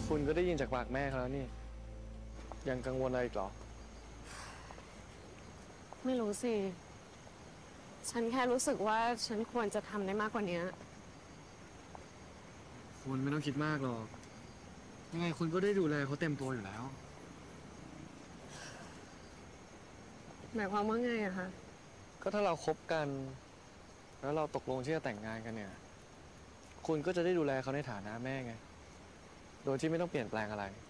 คุณก็ได้ยินจากปากแม่เขาแล้วนี่ยังกังวลอะไรอีกเหรอไม่รู้สิ ฉันแค่รู้สึกว่าฉันควรจะทำได้มากกว่านี้คุณไม่ต้องคิดมากหรอกยังไงคุณก็ได้ดูแลเขาเต็มตัวอยู่แล้วหมายความว่าไงอะคะก็ถ้าเราคบกัน แล้วเราตกลงที่จะแต่งงานกันเนี่ย คุณก็จะได้ดูแลเขาในฐานะแม่ไง โดยที่ไม่ต้องเปลี่ยนแปลงอะไร